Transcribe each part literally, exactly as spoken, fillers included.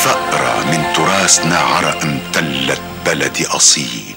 ثأرة من تراثنا عرق امتلت بلدي أصيل.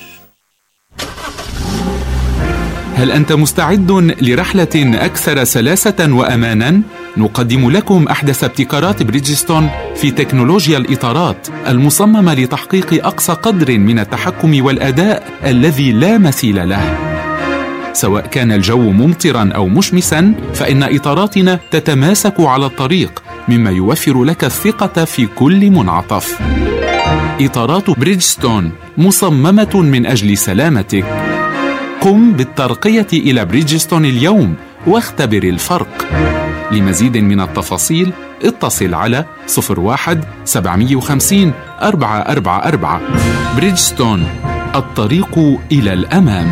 هل أنت مستعد لرحلة أكثر سلاسة وأماناً؟ نقدم لكم أحدث ابتكارات بريدجستون في تكنولوجيا الإطارات المصممة لتحقيق أقصى قدر من التحكم والأداء الذي لا مثيل له. سواء كان الجو ممطراً أو مشمساً، فإن إطاراتنا تتماسك على الطريق، مما يوفر لك الثقة في كل منعطف. إطارات بريدجستون مصممة من أجل سلامتك. قم بالترقية إلى بريدجستون اليوم واختبر الفرق. لمزيد من التفاصيل اتصل على صفر واحد سبعمية وخمسين أربعة أربعة أربعة. بريدجستون، الطريق إلى الأمام.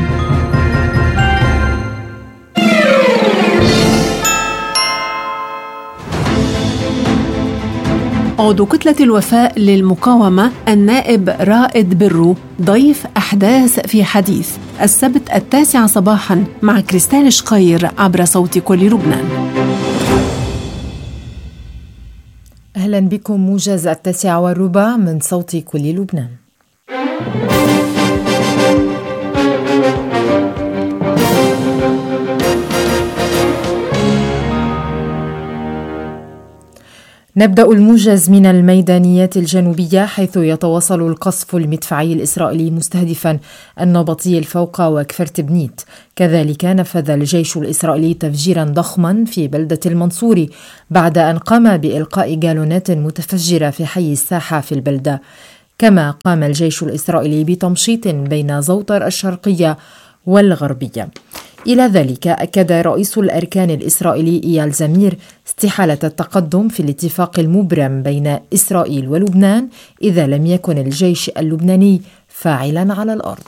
عضو كتلة الوفاء للمقاومة النائب رائد برو ضيف أحداث في حديث السبت التاسعة صباحاً مع كريستال شقير عبر صوت كل لبنان. أهلاً بكم. موجز التاسعة والربع من صوت كل لبنان. نبدأ الموجز من الميدانيات الجنوبية، حيث يتواصل القصف المدفعي الإسرائيلي مستهدفا النبطي الفوق وكفر بنيت. كذلك نفذ الجيش الإسرائيلي تفجيرا ضخما في بلدة المنصوري بعد أن قام بإلقاء جالونات متفجرة في حي الساحة في البلدة. كما قام الجيش الإسرائيلي بتمشيط بين زوطر الشرقية والغربية. إلى ذلك أكد رئيس الأركان الإسرائيلي إيال زمير استحالة التقدم في الاتفاق المبرم بين إسرائيل ولبنان إذا لم يكن الجيش اللبناني فاعلا على الأرض.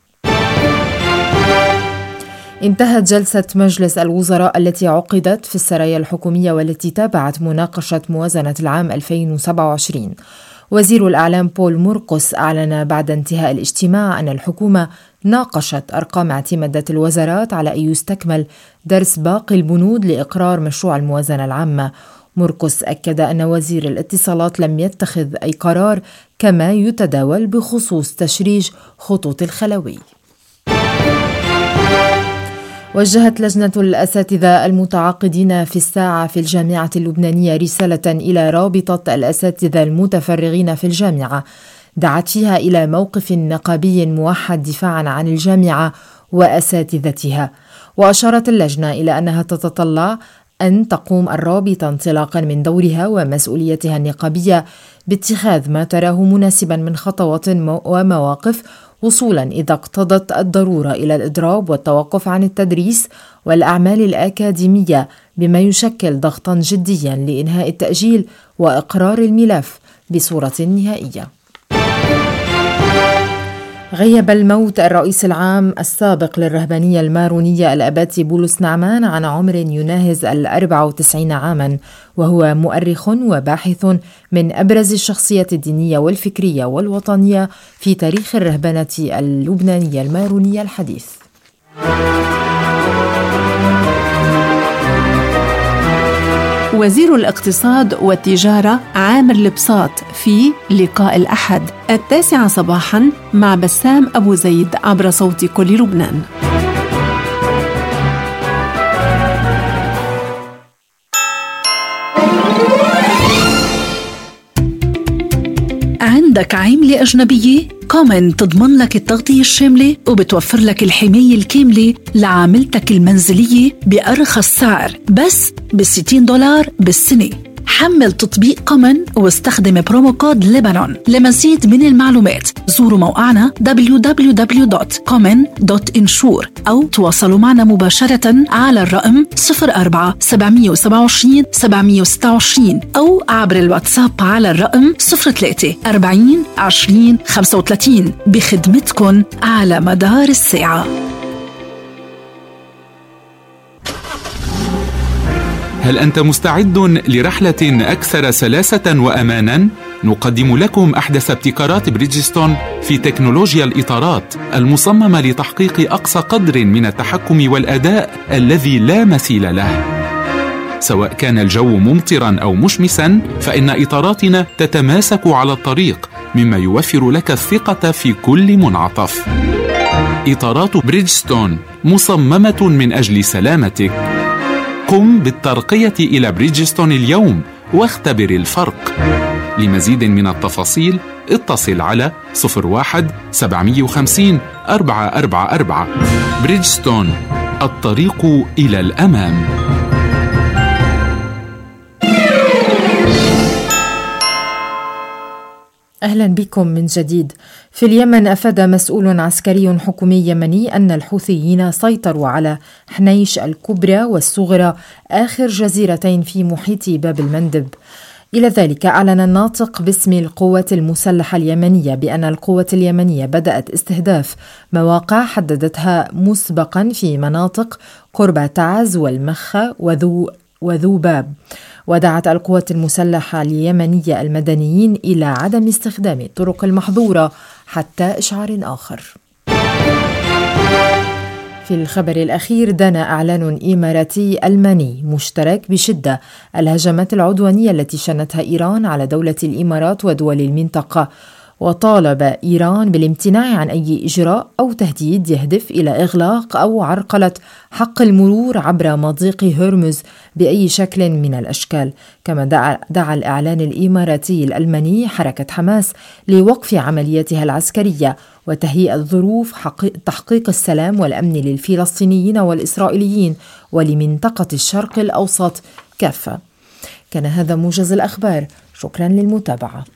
انتهت جلسة مجلس الوزراء التي عقدت في السرايا الحكومية والتي تابعت مناقشة موازنة العام ألفين وسبعة وعشرين. وزير الأعلام بول موركوس أعلن بعد انتهاء الاجتماع أن الحكومة ناقشت أرقام اعتمادات الوزارات على أن يستكمل درس باقي البنود لإقرار مشروع الموازنة العامة. موركوس أكد أن وزير الاتصالات لم يتخذ أي قرار، كما يتداول بخصوص تشريج خطوط الخلوي. وجهت لجنة الأساتذة المتعاقدين في الساعة في الجامعة اللبنانية رسالة إلى رابطة الأساتذة المتفرغين في الجامعة، دعت فيها إلى موقف نقابي موحد دفاعا عن الجامعة وأساتذتها. وأشارت اللجنة إلى أنها تتطلع أن تقوم الرابطة انطلاقا من دورها ومسؤوليتها النقابية باتخاذ ما تراه مناسبا من خطوات ومواقف، وصولا إذا اقتضت الضرورة إلى الإضراب والتوقف عن التدريس والأعمال الأكاديمية، بما يشكل ضغطا جديا لإنهاء التأجيل وإقرار الملف بصورة نهائية. غيب الموت الرئيس العام السابق للرهبانية المارونية الأباتي بولس نعمان عن عمر يناهز الأربع وتسعين عاما، وهو مؤرخ وباحث من أبرز الشخصيات الدينية والفكرية والوطنية في تاريخ الرهبنة اللبنانية المارونية الحديث. وزير الاقتصاد والتجارة عامر البساط في لقاء الأحد التاسعة صباحاً مع بسام أبو زيد عبر صوت كل لبنان. عندك عملة أجنبية؟ كومن تضمن لك التغطية الشاملة وبتوفر لك الحماية الكاملة لعاملتك المنزلية بأرخص سعر، بس بستين دولار بالسنة. حمل تطبيق كومن واستخدم برومو كود لبنان. لمزيد من المعلومات زوروا موقعنا دبليو دبليو دبليو دوت كومن دوت انشور أو تواصلوا معنا مباشرة على الرقم صفر أربعة سبعمية سبعة وعشرين سبعمية ستة وعشرين أو عبر الواتساب على الرقم صفر ثلاثة أربعين عشرين خمسة وثلاثين، بخدمتكم على مدار الساعة. هل أنت مستعد لرحلة أكثر سلاسة وأماناً؟ نقدم لكم أحدث ابتكارات بريدجستون في تكنولوجيا الإطارات المصممة لتحقيق أقصى قدر من التحكم والأداء الذي لا مثيل له. سواء كان الجو ممطرا أو مشمسا، فإن إطاراتنا تتماسك على الطريق، مما يوفر لك الثقة في كل منعطف. إطارات بريدجستون مصممة من أجل سلامتك. قم بالترقية إلى بريدجستون اليوم واختبر الفرق. لمزيد من التفاصيل اتصل على صفر واحد سبعمية وخمسين أربعة أربعة أربعة. بريدجستون، الطريق إلى الأمام. أهلا بكم من جديد. في اليمن أفاد مسؤول عسكري حكومي يمني أن الحوثيين سيطروا على حنيش الكبرى والصغرى، آخر جزيرتين في محيط باب المندب. إلى ذلك أعلن الناطق باسم القوات المسلحة اليمنية بأن القوات اليمنية بدأت استهداف مواقع حددتها مسبقا في مناطق قرب تعز والمخة وذو وذوباب. ودعت القوات المسلحة اليمنية المدنيين إلى عدم استخدام الطرق المحظورة حتى إشعار آخر. في الخبر الأخير، دان إعلان إماراتي ألماني مشترك بشدة الهجمات العدوانية التي شنتها إيران على دولة الإمارات ودول المنطقة، وطالب إيران بالامتناع عن أي إجراء أو تهديد يهدف إلى إغلاق أو عرقلة حق المرور عبر مضيق هرمز بأي شكل من الأشكال. كما دعا, دعا الإعلان الإماراتي الألماني حركة حماس لوقف عملياتها العسكرية وتهيئة ظروف تحقيق السلام والأمن للفلسطينيين والإسرائيليين ولمنطقة الشرق الأوسط كافة. كان هذا موجز الأخبار. شكرا للمتابعة.